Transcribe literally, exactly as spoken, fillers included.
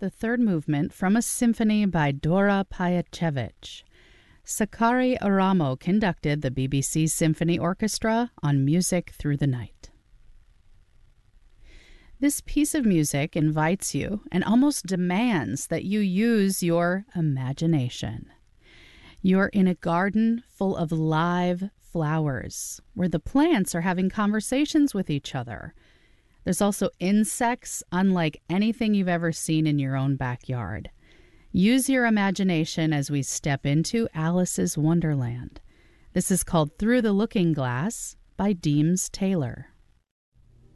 the third movement from a symphony by Dora Pajachevich. Sakari Aramo conducted the B B C Symphony Orchestra on Music Through the Night. This piece of music invites you and almost demands that you use your imagination. You're in a garden full of live flowers, where the plants are having conversations with each other. There's also insects unlike anything you've ever seen in your own backyard. Use your imagination as we step into Alice's Wonderland. This is called Through the Looking Glass by Deems Taylor.